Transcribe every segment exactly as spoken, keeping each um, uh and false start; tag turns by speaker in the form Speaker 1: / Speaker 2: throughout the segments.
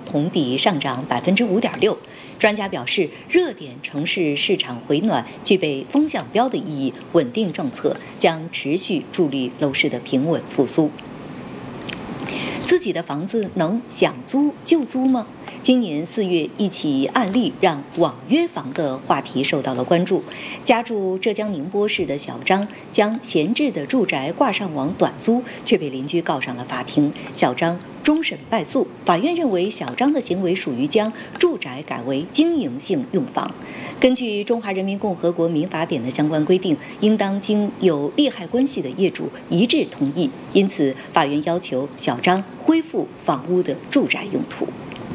Speaker 1: 同比上涨百分之五点六。专家表示，热点城市市场回暖具备风向标的意义，稳定政策将持续助力楼市的平稳复苏。自己的房子能想租就租吗？今年四月，一起案例让网约房的话题受到了关注。家住浙江宁波市的小张将闲置的住宅挂上网短租，却被邻居告上了法庭。小张终审败诉，法院认为小张的行为属于将住宅改为经营性用房。根据《中华人民共和国民法典》的相关规定，应当经有利害关系的业主一致同意。因此，法院要求小张恢复房屋的住宅用途。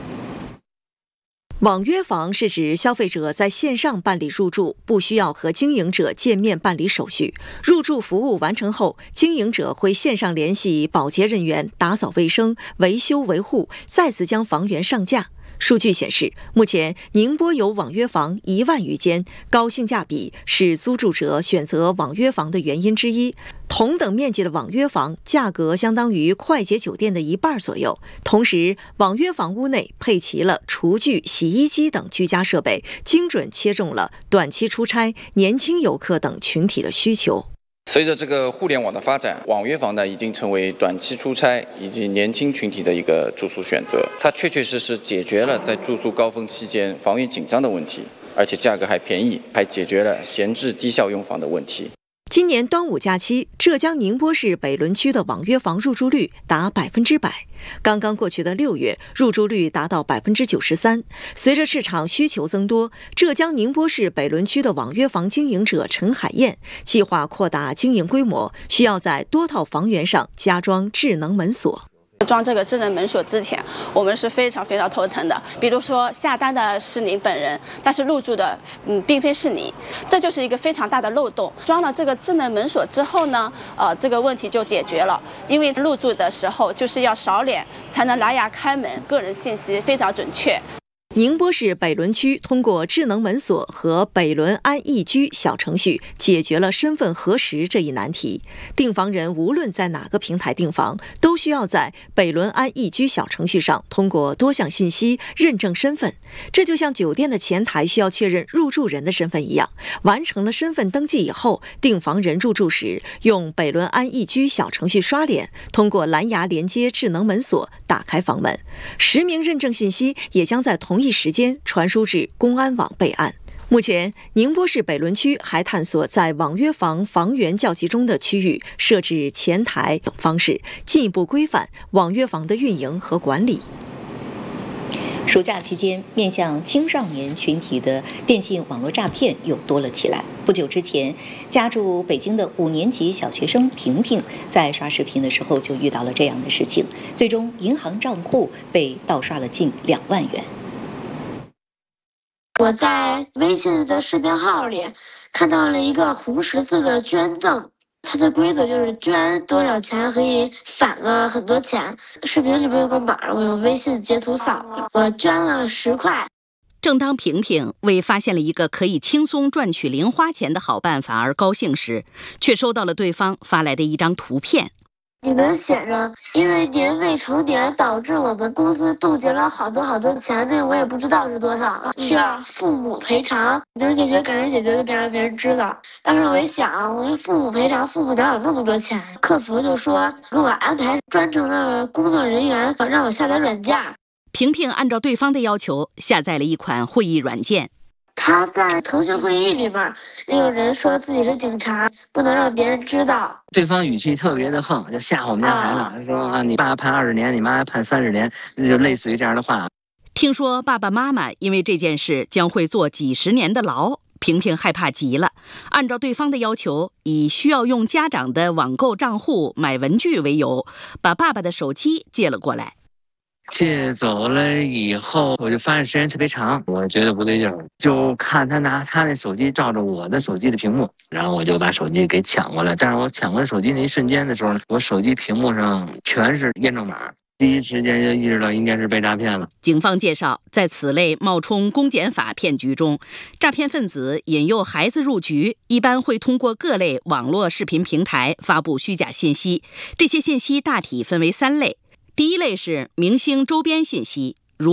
Speaker 2: 网约房是指消费者在线上办理入住，不需要和经营者见面办理手续。入住服务完成后，经营者会线上联系保洁人员打扫卫生、维修维护，再次将房源上架。数据显示，目前宁波有网约房一万余间，高性价比是租住者选择网约房的原因之一。同等面积的网约房价格相当于快捷酒店的一半左右。同时，网约房屋内配齐了厨具、洗衣机等居家设备，精准切中了短期出差、年轻游客等群体的需求。
Speaker 3: 随着这个互联网的发展，网约房呢已经成为短期出差以及年轻群体的一个住宿选择。它确确实实解决了在住宿高峰期间房源紧张的问题，而且价格还便宜，还解决了闲置低效用房的问题。
Speaker 2: 今年端午假期，浙江宁波市北仑区的网约房入住率达百分之百。刚刚过去的六月，入住率达到百分之九十三。随着市场需求增多，浙江宁波市北仑区的网约房经营者陈海燕计划扩大经营规模，需要在多套房源上加装智能门锁。
Speaker 4: 装这个智能门锁之前，我们是非常非常头疼的。比如说下单的是您本人，但是入住的嗯并非是你，这就是一个非常大的漏洞。装了这个智能门锁之后呢，呃，这个问题就解决了。因为入住的时候就是要扫脸才能拿牙开门，个人信息非常准确。
Speaker 2: 宁波市北仑区通过智能门锁和北仑安易居小程序解决了身份核实这一难题。订房人无论在哪个平台订房，都需要在北仑安易居小程序上通过多项信息认证身份。这就像酒店的前台需要确认入住人的身份一样，完成了身份登记以后，订房人入住时用北仑安易居小程序刷脸，通过蓝牙连接智能门锁打开房门。实名认证信息也将在同一时间传输至公安网备案。目前，宁波市北仑区还探索在网约房房源较集中的区域设置前台等方式，进一步规范网约房的运营和管理。
Speaker 1: 暑假期间，面向青少年群体的电信网络诈骗又多了起来。不久之前，家住北京的五年级小学生萍萍在刷视频的时候就遇到了这样的事情，最终银行账户被盗刷了近两万元。
Speaker 5: 我在微信的视频号里看到了一个红十字的捐赠，它的规则就是捐多少钱可以返个很多钱。视频里面有个码，我用微信截图扫，我捐了十块。
Speaker 6: 正当萍萍为发现了一个可以轻松赚取零花钱的好办法而高兴时，却收到了对方发来的一张图片。
Speaker 5: 里面写着，因为您未成年导致我们公司冻结了好多好多钱，那我也不知道是多少了，需要父母赔偿。能解决赶紧解决，就别让别人知道。当时我一想，我说父母赔偿，父母哪有那么多钱？客服就说给我安排专程的工作人员，让我下载软件。
Speaker 6: 萍萍按照对方的要求下载了一款会议软件。
Speaker 5: 他在腾讯会议里面，那个人说自己是警察，不能让别人知道。
Speaker 7: 对方语气特别的横，就吓唬我们家孩子，说啊，你爸判二十年，你妈判三十年，就类似于这样的话。
Speaker 6: 听说爸爸妈妈因为这件事将会坐几十年的牢，萍萍害怕极了。按照对方的要求，以需要用家长的网购账户买文具为由，把爸爸的手机借了过来。
Speaker 7: 借走了以后，我就发现时间特别长，我觉得不对劲儿，就看他拿他那手机照着我的手机的屏幕，然后我就把手机给抢过来。但是我抢过来手机那一瞬间的时候，我手机屏幕上全是验证码，第一时间就意识到应该是被诈骗了。
Speaker 6: 警方介绍，在此类冒充公检法骗局中，诈骗分子引诱孩子入局，一般会通过各类网络视频平台发布虚假信息。这些信息大体分为三类。第一类是明星周边信息，